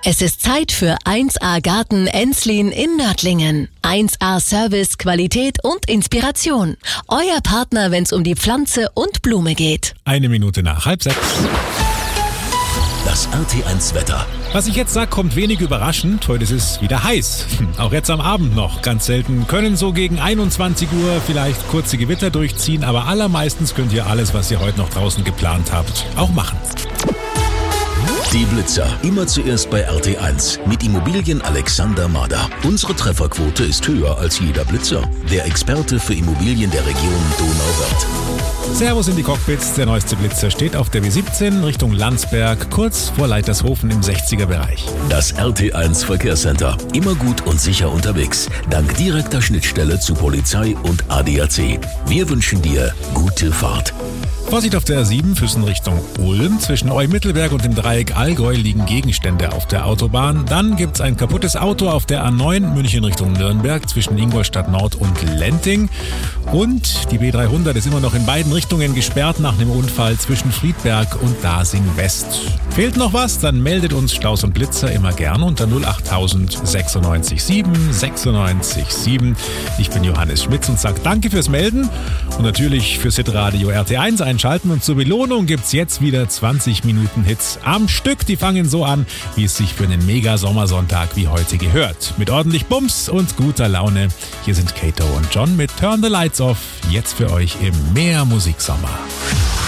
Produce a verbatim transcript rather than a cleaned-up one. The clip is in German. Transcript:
Es ist Zeit für eins A Garten Enslin in Nördlingen. eins A Service, Qualität und Inspiration. Euer Partner, wenn es um die Pflanze und Blume geht. Eine Minute nach halb sechs. Das R T eins Wetter. Was ich jetzt sage, kommt wenig überraschend. Heute ist es wieder heiß. Auch jetzt am Abend noch. Ganz selten können so gegen einundzwanzig Uhr vielleicht kurze Gewitter durchziehen, aber allermeistens könnt ihr alles, was ihr heute noch draußen geplant habt, auch machen. Die Blitzer. Immer zuerst bei R T eins. Mit Immobilien Alexander Mader. Unsere Trefferquote ist höher als jeder Blitzer. Der Experte für Immobilien der Region Donauwörth. Servus in die Cockpits. Der neueste Blitzer steht auf der B siebzehn Richtung Landsberg, kurz vor Leitershofen im sechziger Bereich. Das R T eins Verkehrscenter. Immer gut und sicher unterwegs. Dank direkter Schnittstelle zu Polizei und A D A C. Wir wünschen dir gute Fahrt. Vorsicht auf der R sieben, Füssen Richtung Ulm. Zwischen Eumittelberg und dem Dreieck Allgäu liegen Gegenstände auf der Autobahn. Dann gibt's ein kaputtes Auto auf der A neun, München Richtung Nürnberg, zwischen Ingolstadt Nord und Lenting. Und die B dreihundert ist immer noch in beiden Richtungen gesperrt nach einem Unfall zwischen Friedberg und Dasing West. Fehlt noch was? Dann meldet uns Staus und Blitzer immer gerne unter null acht null null sechs sieben sechs sieben. Ich bin Johannes Schmitz und sage danke fürs Melden und natürlich fürs Hitradio R T eins einschalten. Und zur Belohnung gibt's jetzt wieder zwanzig Minuten Hits am Stück. Die fangen so an, wie es sich für einen Mega-Sommersonntag wie heute gehört. Mit ordentlich Bums und guter Laune. Hier sind Kato und John mit Turn the Lights Off. Jetzt für euch im Mehr Musiksommer.